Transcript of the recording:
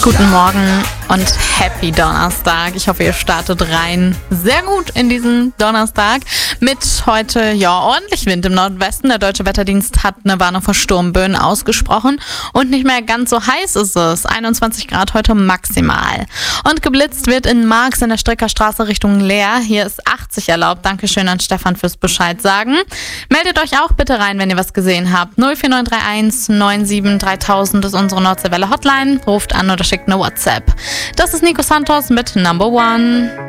Guten Morgen und Happy Donnerstag. Ich hoffe, ihr startet rein sehr gut in diesen Donnerstag mit heute ordentlich Wind im Nordwesten. Der Deutsche Wetterdienst hat eine Warnung vor Sturmböen ausgesprochen und nicht mehr ganz so heiß ist es. 21 Grad heute maximal. Und geblitzt wird in Marx in der Streckerstraße Richtung Leer. Hier ist 80 erlaubt. Dankeschön an Stefan fürs Bescheid sagen. Meldet euch auch bitte rein, wenn ihr was gesehen habt. 04931 97 3000 ist unsere Nordseewelle Hotline. Ruft an oder schickt eine WhatsApp. Das ist Nico Santos mit Number One.